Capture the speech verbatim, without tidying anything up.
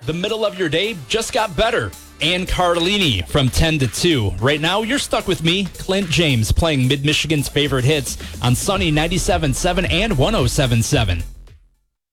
the middle of your day just got better. Ann Cardellini from ten to two. Right now, you're stuck with me, Clint James, playing Mid-Michigan's favorite hits on Sunny ninety-seven point seven and one oh seven point seven.